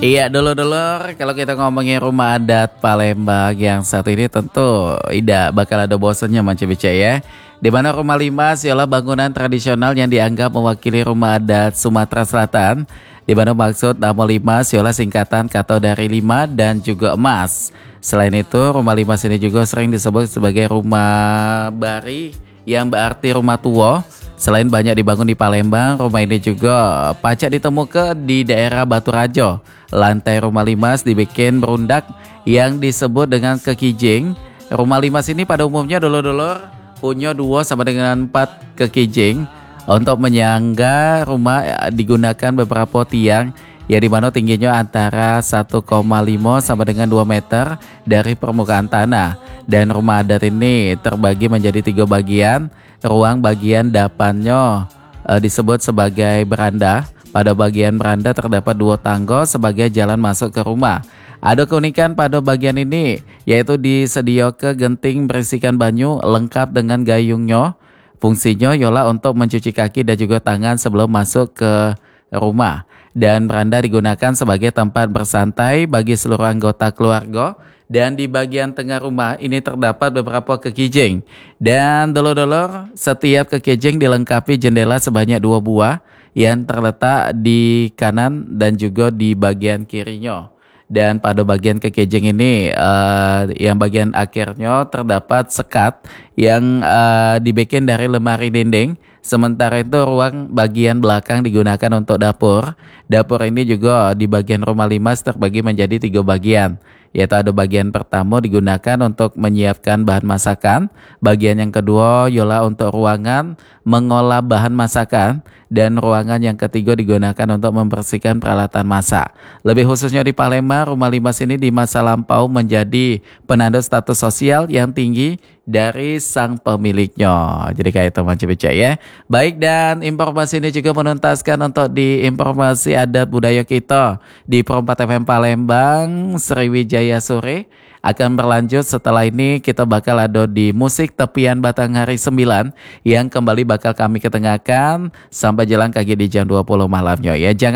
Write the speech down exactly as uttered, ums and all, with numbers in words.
Iya, dulur-dulur, kalau kita ngomongin rumah adat Palembang yang satu ini tentu tidak bakal ada bosannya Manca Bica ya. Di mana rumah limas ialah bangunan tradisional yang dianggap mewakili rumah adat Sumatera Selatan. Di mana maksud nama limas ialah singkatan kata dari lima dan juga emas. Selain itu, rumah limas ini juga sering disebut sebagai rumah bari yang berarti rumah tua. Selain banyak dibangun di Palembang, rumah ini juga pacak ditemukan di daerah Batu Rajo. Lantai rumah limas dibikin berundak yang disebut dengan kekijing. Rumah limas ini pada umumnya dulur-dulur punya dua sama dengan empat kekijing. Untuk menyangga rumah digunakan beberapa tiang yang dimana tingginya antara satu koma lima sama dengan dua meter dari permukaan tanah. Dan rumah adat ini terbagi menjadi tiga bagian. Ruang bagian depannya e, disebut sebagai beranda. Pada bagian beranda terdapat dua tangga sebagai jalan masuk ke rumah. Ada keunikan pada bagian ini, yaitu disediakan genting berisikan banyu lengkap dengan gayungnya. Fungsinya ialah untuk mencuci kaki dan juga tangan sebelum masuk ke rumah. Dan beranda digunakan sebagai tempat bersantai bagi seluruh anggota keluarga. Dan di bagian tengah rumah ini terdapat beberapa kekijing. Dan dulur-dulur, setiap kekijing dilengkapi jendela sebanyak dua buah yang terletak di kanan dan juga di bagian kirinya. Dan pada bagian kekijing ini, uh, yang bagian akhirnya terdapat sekat yang uh, dibikin dari lemari dinding. Sementara itu ruang bagian belakang digunakan untuk dapur. Dapur ini juga di bagian rumah limas terbagi menjadi tiga bagian. Yaitu ada bagian pertama digunakan untuk menyiapkan bahan masakan. Bagian yang kedua ialah untuk ruangan mengolah bahan masakan. Dan ruangan yang ketiga digunakan untuk membersihkan peralatan masak. Lebih khususnya di Palembang, rumah limas ini di masa lampau menjadi penanda status sosial yang tinggi dari sang pemiliknya. Jadi kayak teman Cibica ya. Baik, dan informasi ini juga menuntaskan untuk di informasi adat budaya kita di Pro empat F M Palembang, Sriwijaya Sore. Akan berlanjut setelah ini kita bakal ada di musik tepian Batanghari sembilan yang kembali bakal kami ketengahkan sampai jalan kaki di jam dua puluh malamnya ya. Jangan